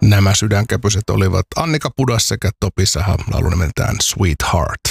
Nämä sydänkäpyset olivat Annika Pudas sekä Topi Saha, laulu nimeltään Sweetheart.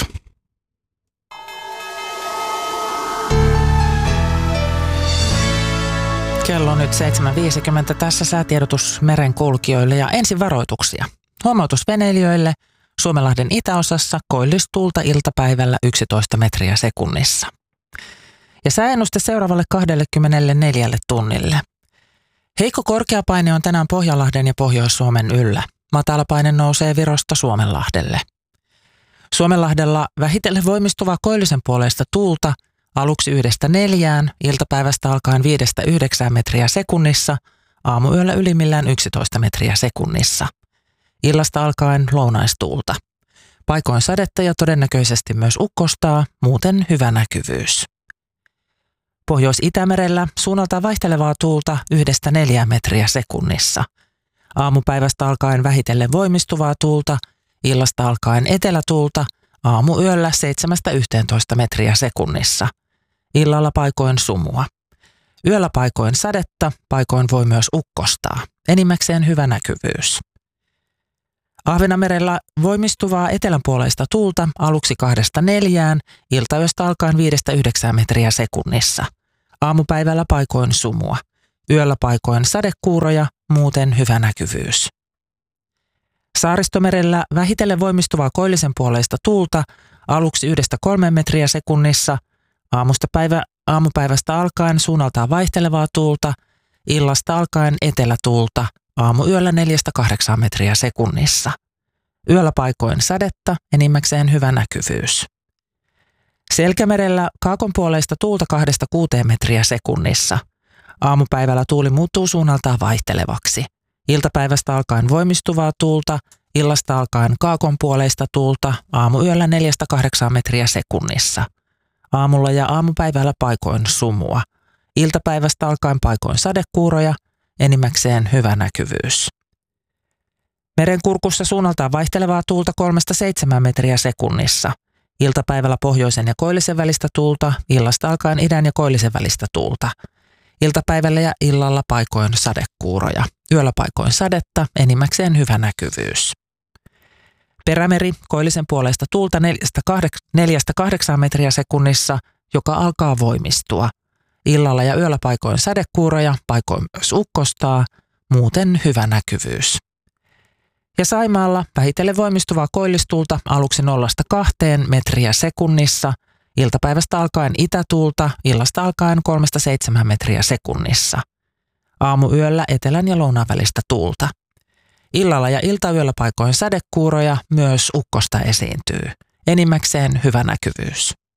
Kello on nyt 7.50. Tässä säätiedotus merenkulkijoille ja ensin varoituksia. Huomautus veneilijöille. Suomenlahden itäosassa koillistuulta iltapäivällä 11 metriä sekunnissa. Ja sääennuste seuraavalle 24 tunnille. Heikko korkeapaine on tänään Pohjanlahden ja Pohjois-Suomen yllä. Matalapaine nousee Virosta Suomenlahdelle. Suomenlahdella vähitellen voimistuvaa koillisen puoleista tuulta aluksi 1–4, iltapäivästä alkaen 5–9 metriä sekunnissa, aamuyöllä ylimmillään 11 metriä sekunnissa. Illasta alkaen lounaistuulta. Paikoin sadetta ja todennäköisesti myös ukkostaa, muuten hyvä näkyvyys. Pohjois-Itämerellä suunnaltaan vaihtelevaa tuulta 1–4 metriä sekunnissa. Aamupäivästä alkaen vähitellen voimistuvaa tuulta, illasta alkaen etelätuulta, aamuyöllä 7–11 metriä sekunnissa. Illalla paikoin sumua. Yöllä paikoin sadetta, paikoin voi myös ukkostaa. Enimmäkseen hyvä näkyvyys. Ahvenanmerellä voimistuvaa etelänpuoleista tuulta aluksi 2–4, iltayöstä alkaen 5–9 metriä sekunnissa. Aamupäivällä paikoin sumua. Yöllä paikoin sadekuuroja, muuten hyvä näkyvyys. Saaristomerellä vähitellen voimistuvaa koillisen puoleista tuulta aluksi 1–3 metriä sekunnissa. Aamupäivästä alkaen suunnaltaan vaihtelevaa tuulta, illasta alkaen etelätuulta, aamuyöllä 4–8 metriä sekunnissa. Yöllä paikoin sadetta, enimmäkseen hyvä näkyvyys. Selkämerellä kaakonpuoleista tuulta 2–6 metriä sekunnissa. Aamupäivällä tuuli muuttuu suunnaltaan vaihtelevaksi. Iltapäivästä alkaen voimistuvaa tuulta, illasta alkaen kaakonpuoleista tuulta, aamuyöllä 4–8 metriä sekunnissa. Aamulla ja aamupäivällä paikoin sumua. Iltapäivästä alkaen paikoin sadekuuroja, enimmäkseen hyvä näkyvyys. Merenkurkussa suunnaltaan vaihtelevaa tuulta 3–7 metriä sekunnissa. Iltapäivällä pohjoisen ja koillisen välistä tuulta, illasta alkaen idän ja koillisen välistä tuulta. Iltapäivällä ja illalla paikoin sadekuuroja. Yöllä paikoin sadetta, enimmäkseen hyvä näkyvyys. Perämeri, koillisen puoleista tuulta 4–8 metriä sekunnissa, joka alkaa voimistua. Illalla ja yöllä paikoin sadekuuroja, paikoin myös ukkostaa, muuten hyvä näkyvyys. Ja Saimaalla vähitellen voimistuvaa koillistuulta aluksi 0–2 metriä sekunnissa, iltapäivästä alkaen itätuulta, illasta alkaen 3–7 metriä sekunnissa. Aamuyöllä etelän ja lounaan välistä tuulta. Illalla ja iltayöllä paikoin sadekuuroja, myös ukkosta esiintyy. Enimmäkseen hyvä näkyvyys.